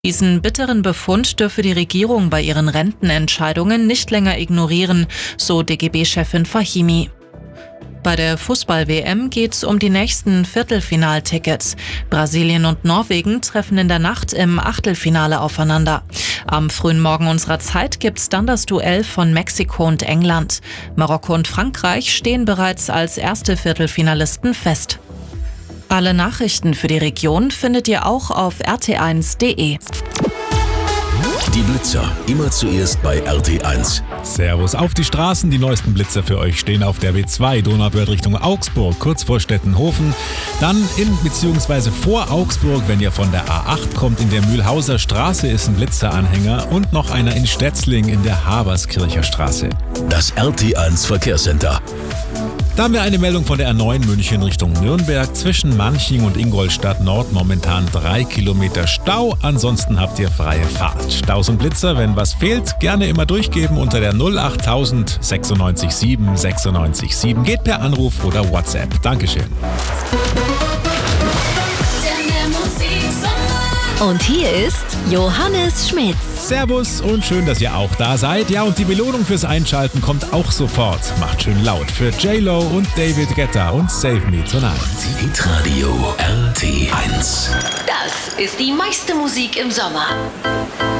Diesen bitteren Befund dürfe die Regierung bei ihren Rentenentscheidungen nicht länger ignorieren, so DGB-Chefin Fahimi. Bei der Fußball-WM geht's um die nächsten Viertelfinaltickets. Brasilien und Norwegen treffen in der Nacht im Achtelfinale aufeinander. Am frühen Morgen unserer Zeit gibt's dann das Duell von Mexiko und England. Marokko und Frankreich stehen bereits als erste Viertelfinalisten fest. Alle Nachrichten für die Region findet ihr auch auf rt1.de. Die Blitzer, immer zuerst bei RT1. Servus auf die Straßen, die neuesten Blitzer für euch stehen auf der B2 Donauwörth Richtung Augsburg, kurz vor Stettenhofen. Dann in bzw. vor Augsburg, wenn ihr von der A8 kommt, in der Mühlhauser Straße ist ein Blitzeranhänger und noch einer in Stetzling in der Haberskircher Straße. Das RT1 Verkehrscenter. Da haben wir eine Meldung von der A9 München Richtung Nürnberg. Zwischen Manching und Ingolstadt Nord momentan 3 Kilometer Stau. Ansonsten habt ihr freie Fahrt. Staus und Blitzer, wenn was fehlt, gerne immer durchgeben unter der 08000 96 7 96 7. Geht per Anruf oder WhatsApp. Dankeschön. Und hier ist Johannes Schmitz. Servus und schön, dass ihr auch da seid. Ja, und die Belohnung fürs Einschalten kommt auch sofort. Macht schön laut für J-Lo und David Guetta und Save Me Tonight. Hitradio RT1. Das ist die meiste Musik im Sommer.